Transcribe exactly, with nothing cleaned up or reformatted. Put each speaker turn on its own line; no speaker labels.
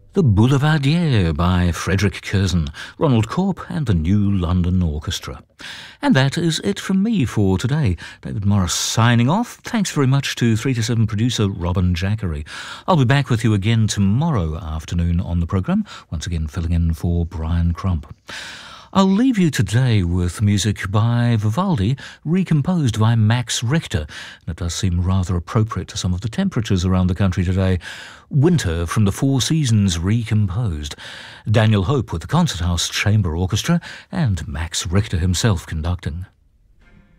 The Boulevardier by Frederick Curzon, Ronald Corp and the New London Orchestra. And that is it from me for today. David Morris signing off. Thanks very much to three to seven producer Robin Jackery. I'll be back with you again tomorrow afternoon on the programme, once again filling in for Brian Crump. I'll leave you today with music by Vivaldi, recomposed by Max Richter. And it does seem rather appropriate to some of the temperatures around the country today. Winter from the Four Seasons recomposed. Daniel Hope with the Concerthouse Chamber Orchestra and Max Richter himself conducting.